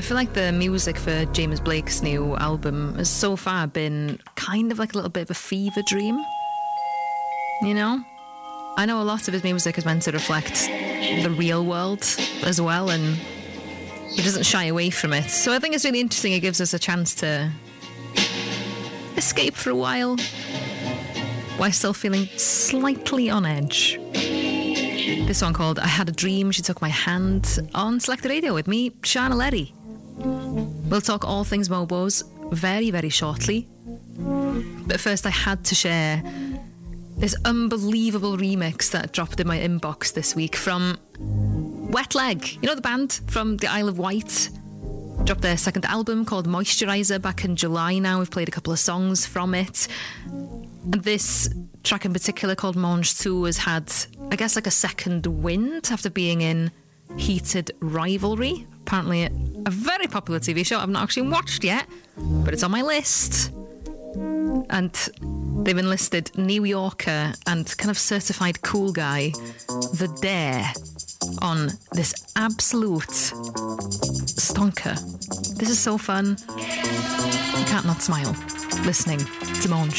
feel like the music for James Blake's new album has so far been kind of like a little bit of a fever dream. You know? I know a lot of his music is meant to reflect the real world as well, and he doesn't shy away from it. So I think it's really interesting. It gives us a chance to escape for a while still feeling slightly on edge. This song called I Had a Dream, She Took My Hand, on Selected Radio with me, Shana Leddy. We'll talk all things Mobos very, very shortly. But first I had to share this unbelievable remix that dropped in my inbox this week from Wet Leg. You know the band from the Isle of Wight? Dropped their second album called Moisturiser back in July now. We've played a couple of songs from it. And this track in particular called Mange 2 has had, I guess, like a second wind after being in Heated Rivalry. Apparently a very popular TV show I've not actually watched yet, but it's on my list. And they've enlisted New Yorker and kind of certified cool guy, The Dare, on this absolute stonker. This is so fun. You can't not smile listening to Monge.